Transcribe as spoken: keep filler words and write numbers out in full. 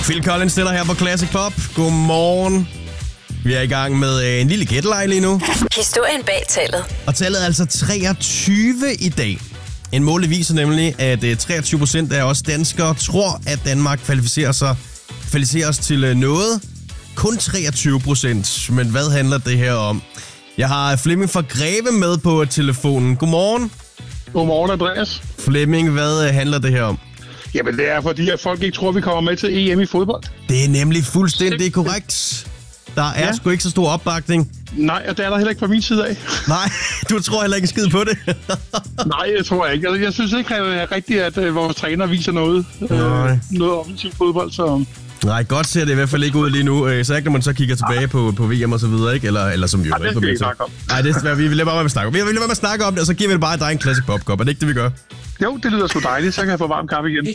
Phil Collins stiller her på Classic Pop. Godmorgen. Vi er i gang med en lille gætteleg lige nu. Historien bag tallet. Og tallet er altså treogtyve i dag. En måle viser nemlig, at treogtyve procent af os danskere tror, at Danmark kvalificerer sig kvalificerer os til noget. Kun treogtyve procent. Men hvad handler det her om? Jeg har Flemming fra Greve med på telefonen. Godmorgen. Godmorgen, Andreas. Flemming, hvad handler det her om? Jamen, det er fordi, at folk ikke tror, at vi kommer med til E M i fodbold. Det er nemlig fuldstændig korrekt. Der er ja. sgu ikke så stor opbakning. Nej, og det er der heller ikke fra min side af. Nej, du tror heller ikke en skid på det. Nej, jeg tror ikke. Jeg, jeg synes ikke at rigtigt, at uh, vores træner viser noget. Uh, noget offensiv fodbold, så... Nej, godt ser det i hvert fald ikke ud lige nu. Så ikke når man så kigger tilbage på, på V M og så videre, ikke? Eller, eller som vi jo ikke på. Nej, det skal vi snakke om. Nej, det er, vi vil lade være med at snakke om. Vi vil lade være med at snakke om det, og så giver vi det bare dig en Classic Pop Cup. Er det ikke det, vi gør? Jo, det lyder sgu dejligt. Så kan jeg få varm kaffe igen.